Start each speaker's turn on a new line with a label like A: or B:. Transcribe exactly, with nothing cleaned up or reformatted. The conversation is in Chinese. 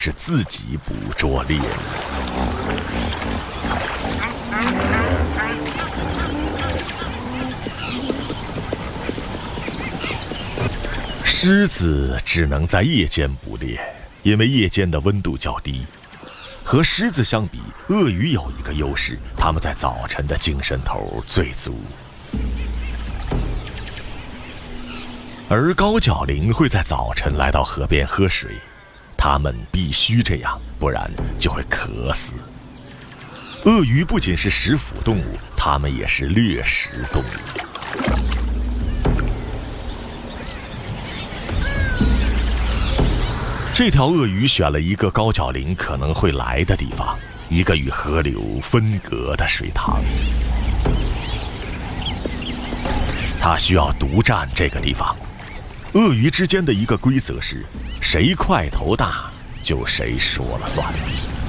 A: 是自己捕捉猎物。狮子只能在夜间捕猎，因为夜间的温度较低。和狮子相比，鳄鱼有一个优势，它们在早晨的精神头最足。而高角羚会在早晨来到河边喝水，它们必须这样，不然就会渴死。鳄鱼不仅是食腐动物，它们也是掠食动物。这条鳄鱼选了一个高角羚可能会来的地方，一个与河流分隔的水塘。它需要独占这个地方。鳄鱼之间的一个规则是，谁块头大就谁说了算。